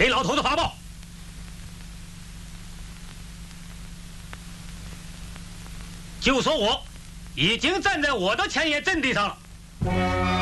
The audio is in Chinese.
给老头子发报，就说我已经站在我的前沿阵地上了。